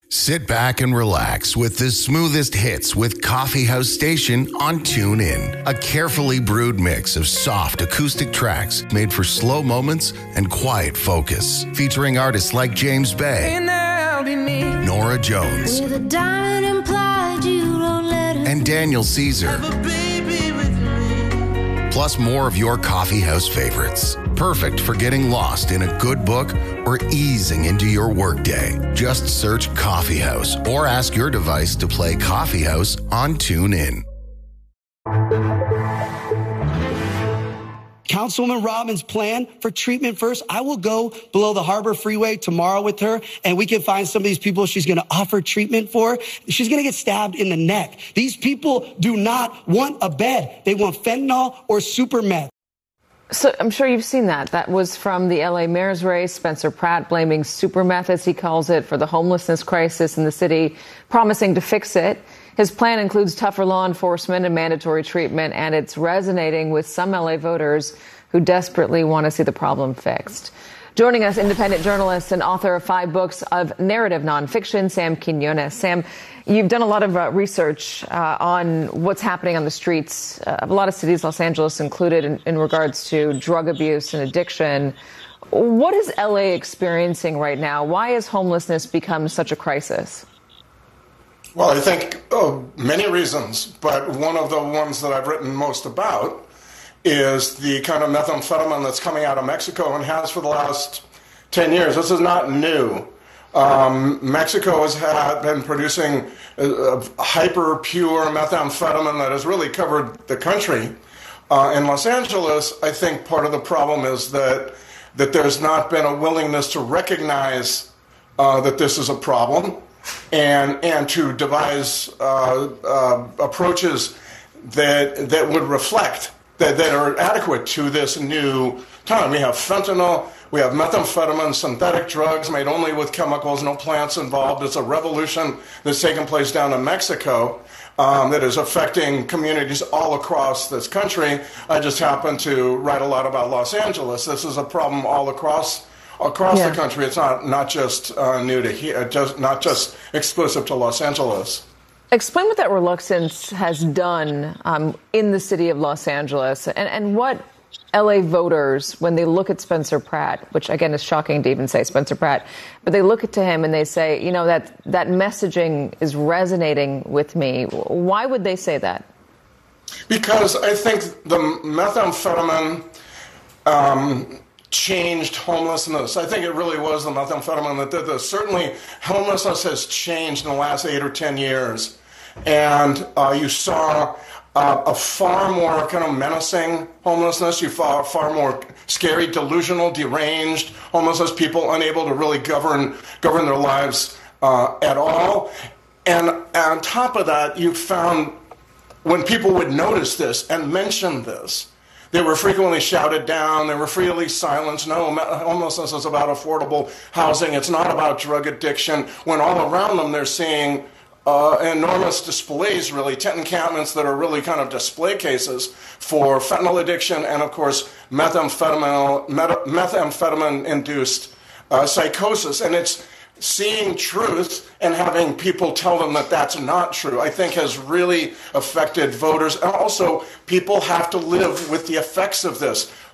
Sit back and relax with the smoothest hits with Coffee House Station on TuneIn. A carefully brewed mix of soft acoustic tracks made for slow moments and quiet focus. Featuring artists like James Bay, Nora Jones, and Daniel Caesar. Plus more of your coffee house favorites. Perfect for getting lost in a good book or easing into your workday. Just search Coffee House or ask your device to play Coffee House on TuneIn. Councilwoman Robin's plan for treatment first. I will go below the Harbor Freeway tomorrow with her, and we can find some of these people she's going to offer treatment for. She's going to get stabbed in the neck. These people do not want a bed. They want fentanyl or super meth. So I'm sure you've seen that. That was from the L.A. mayor's race. Spencer Pratt blaming super meth, as he calls it, for the homelessness crisis in the city, promising to fix it. His plan includes tougher law enforcement and mandatory treatment, and it's resonating with some L.A. voters who desperately want to see the problem fixed. Joining us, independent journalist and author of 5 books of narrative nonfiction, Sam Quinones. Sam, you've done a lot of research on what's happening on the streets of a lot of cities, Los Angeles included, in regards to drug abuse and addiction. What is L.A. experiencing right now? Why has homelessness become such a crisis? Well, I think many reasons, but one of the ones that I've written most about is the kind of methamphetamine that's coming out of Mexico and has for the last 10 years. This is not new. Mexico has been producing hyper pure methamphetamine that has really covered the country. In Los Angeles, I think part of the problem is that there's not been a willingness to recognize that this is a problem and to devise approaches that would reflect that are adequate to this new time. We have fentanyl, we have methamphetamine, synthetic drugs made only with chemicals, no plants involved. It's a revolution that's taken place down in Mexico that is affecting communities all across this country. I just happen to write a lot about Los Angeles. This is a problem all across the country. It's not just new to here, not just exclusive to Los Angeles. Explain what that reluctance has done in the city of Los Angeles and what L.A. voters, when they look at Spencer Pratt, which again is shocking to even say Spencer Pratt, but they look to him and they say, you know, that messaging is resonating with me. Why would they say that? Because I think the methamphetamine changed homelessness. I think it really was the methamphetamine that did this. Certainly, homelessness has changed in the last 8 or 10 years. And you saw a far more kind of menacing homelessness. You saw far more scary, delusional, deranged homelessness, people unable to really govern their lives at all. And on top of that, you found when people would notice this and mention this, they were frequently shouted down. They were freely silenced. No, homelessness is about affordable housing. It's not about drug addiction. When all around them, they're seeing enormous displays, really, tent encampments that are really kind of display cases for fentanyl addiction and, of course, methamphetamine-induced psychosis. And it's seeing truth and having people tell them that that's not true, I think has really affected voters. And also, people have to live with the effects of this.